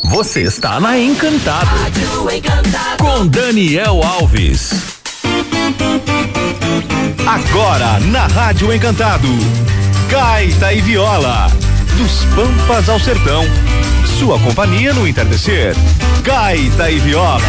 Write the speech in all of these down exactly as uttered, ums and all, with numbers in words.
Você está na Encantado. Rádio Encantado. Com Daniel Alves. Agora na Rádio Encantado, Gaita e Viola, dos Pampas ao Sertão. Sua companhia no entardecer. Gaita e Viola.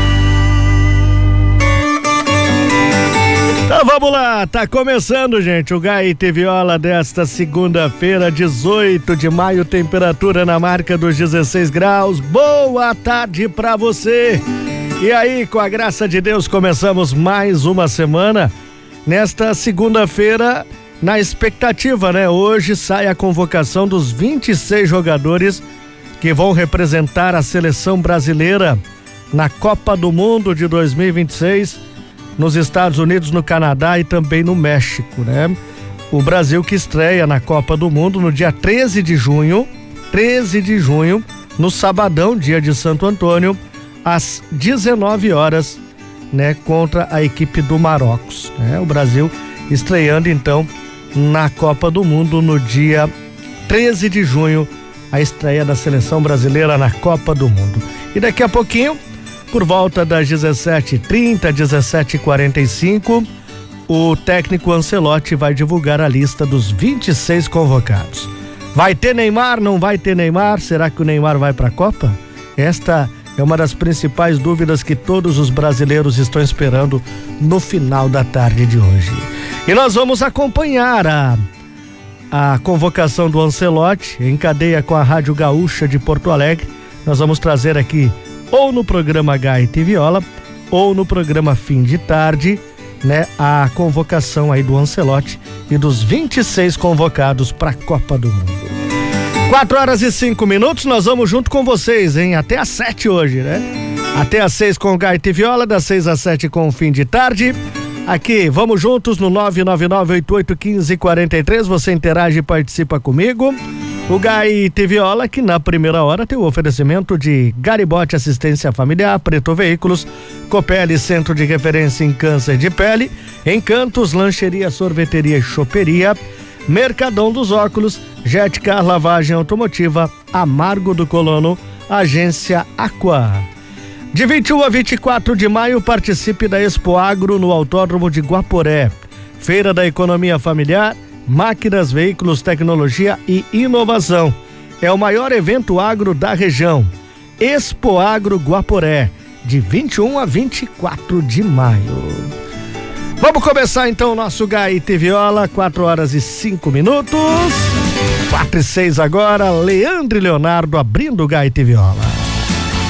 Então vamos lá, tá começando, gente, o Gaita e Viola desta segunda-feira, dezoito de maio, temperatura na marca dos dezesseis graus. Boa tarde pra você. E aí, com a graça de Deus, começamos mais uma semana. Nesta segunda-feira, na expectativa, né? Hoje sai a convocação dos vinte e seis jogadores que vão representar a seleção brasileira na Copa do Mundo de dois mil e vinte e seis, nos Estados Unidos, no Canadá e também no México, né? O Brasil que estreia na Copa do Mundo no dia treze de junho, treze de junho, no sabadão, dia de Santo Antônio, às dezenove horas, né? Contra a equipe do Marrocos, né? O Brasil estreando então na Copa do Mundo no dia treze de junho, a estreia da seleção brasileira na Copa do Mundo. E daqui a pouquinho, por volta das dezessete e trinta, dezessete e quarenta e cinco, o técnico Ancelotti vai divulgar a lista dos vinte e seis convocados. Vai ter Neymar? Não vai ter Neymar? Será que o Neymar vai para a Copa? Esta é uma das principais dúvidas que todos os brasileiros estão esperando no final da tarde de hoje. E nós vamos acompanhar a, a convocação do Ancelotti em cadeia com a Rádio Gaúcha de Porto Alegre. Nós vamos trazer aqui ou no programa Gaita e Viola, ou no programa Fim de Tarde, né, a convocação aí do Ancelotti e dos vinte e seis convocados para a Copa do Mundo. quatro horas e cinco minutos, nós vamos junto com vocês, hein? Até às sete hoje, né? Até às seis com Gaita e Viola, das seis às sete com o Fim de Tarde. Aqui, vamos juntos no nove nove nove oito oito um cinco quatro três, você interage e participa comigo. O Gaita e Viola, que na primeira hora tem o oferecimento de Garibote Assistência Familiar, Preto Veículos, Copeli, Centro de Referência em Câncer de Pele, Encantos, Lancheria, Sorveteria e Choperia, Mercadão dos Óculos, Jetcar Lavagem Automotiva, Amargo do Colono, Agência Aqua. De vinte e um a vinte e quatro de maio, participe da Expo Agro no Autódromo de Guaporé. Feira da Economia Familiar, Máquinas, Veículos, Tecnologia e Inovação. É o maior evento agro da região. Expo Agro Guaporé, de vinte e um a vinte e quatro de maio. Vamos começar então o nosso Gaita e Viola, quatro horas e cinco minutos. quatro e seis agora, Leandro e Leonardo abrindo o Gaita e Viola.